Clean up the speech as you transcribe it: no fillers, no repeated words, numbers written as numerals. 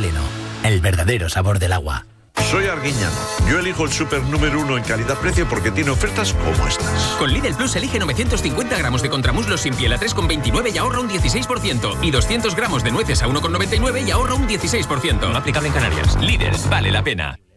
Seleno, el verdadero sabor del agua. Soy Arguiñano. Yo elijo el súper número 1 en calidad-precio porque tiene ofertas como estas. Con Lidl Plus elige 950 gramos de contramuslos sin piel a 3,29 y ahorra un 16%. Y 200 gramos de nueces a 1,99 y ahorra un 16%. No aplicable en Canarias. Lidl, vale la pena.